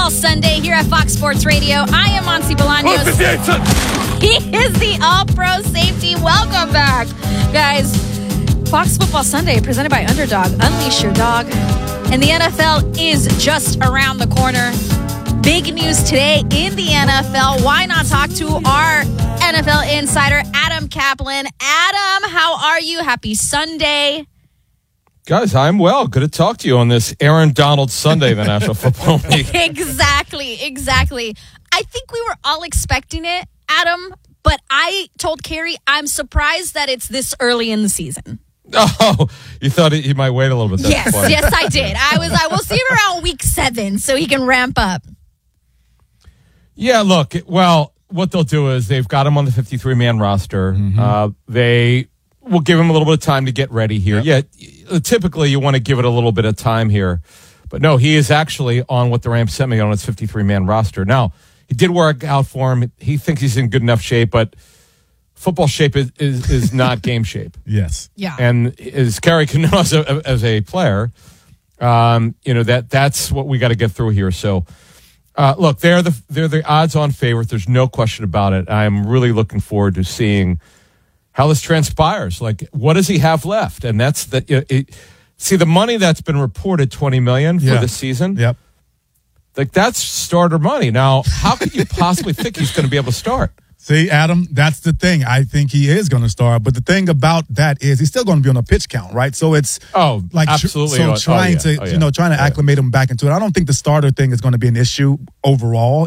Football Sunday here at Fox Sports Radio. I am Monty Bolaños. He is the All-Pro Safety. Welcome back, guys. Fox Football Sunday presented by Underdog. Unleash your dog. And the NFL is just around the corner. Big news today in the NFL. Why not talk to our NFL insider, Adam Kaplan? Adam, how are you? Happy Sunday. Guys, I'm well. Good to talk to you on this Aaron Donald Sunday of the National Football League. Exactly. I think we were all expecting it, Adam, but I told Carrie I'm surprised that it's this early in the season. Oh, you thought he might wait a little bit. Yes, I did. I will see him around week 7 so he can ramp up. Yeah, look, well, what they'll do is they've got him on the 53-man roster. Mm-hmm. They will give him a little bit of time to get ready here. Yep. Yeah, typically you want to give it a little bit of time here. But no, he is actually on what the Rams sent me on his 53-man roster. Now, he did work out for him. He thinks he's in good enough shape, but football shape is not game shape. Yes. Yeah. And as Carrie can know as a player, that's what we got to get through here. So, look, they're the odds-on favorite. There's no question about it. I'm really looking forward to seeing how this transpires. Like, what does he have left? And that's see the money that's been reported, $20 million for this season. Yep. Like, that's starter money. Now, how could you possibly think he's going to be able to start? See, Adam, that's the thing. I think he is going to start. But the thing about that is he's still going to be on a pitch count, right? So it's absolutely. Trying to acclimate him back into it. I don't think the starter thing is going to be an issue overall.